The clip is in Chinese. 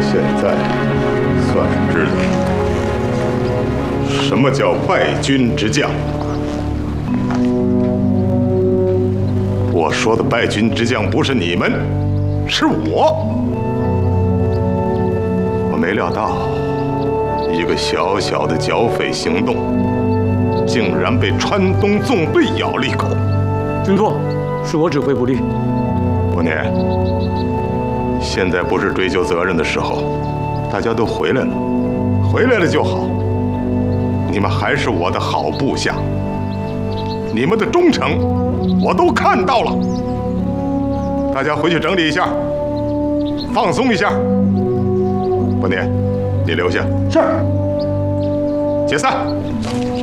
现在算是知道什么叫败军之将。我说的败军之将不是你们，是我。我没料到，一个小小的剿匪行动，竟然被川东纵队咬了一口。 军座，是我指挥不力。 伯年，现在不是追究责任的时候，大家都回来了，回来了就好。你们还是我的好部下，你们的忠诚我都看到了。大家回去整理一下，放松一下。伯年，你留下。 是。 解散。